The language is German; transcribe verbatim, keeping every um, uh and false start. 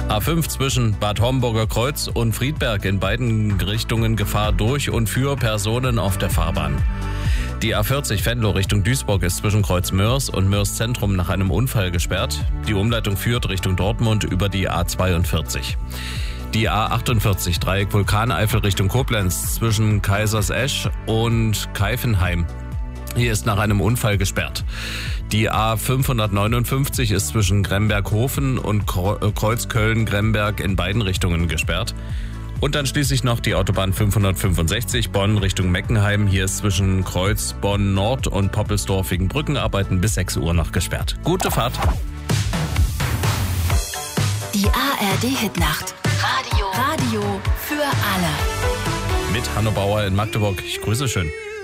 A fünf zwischen Bad Homburger Kreuz und Friedberg in beiden Richtungen Gefahr durch und für Personen auf der Fahrbahn. Die A vierzig Venlo Richtung Duisburg ist zwischen Kreuz Mörs und Mörs Zentrum nach einem Unfall gesperrt. Die Umleitung führt Richtung Dortmund über die A zweiundvierzig. Die A achtundvierzig Dreieck Vulkaneifel Richtung Koblenz zwischen Kaisersesch und Keifenheim. Hier ist nach einem Unfall gesperrt. Die A fünfhundertneunundfünfzig ist zwischen Gremberghofen und Kreuzköln-Gremberg in beiden Richtungen gesperrt. Und dann schließlich noch die Autobahn fünfhundertfünfundsechzig Bonn Richtung Meckenheim. Hier ist zwischen Kreuz Bonn Nord und Poppelsdorf wegen Brückenarbeiten bis sechs Uhr noch gesperrt. Gute Fahrt. Die A R D-Hitnacht. Radio. Radio für alle. Mit Hanno Bauer in Magdeburg. Ich grüße schön.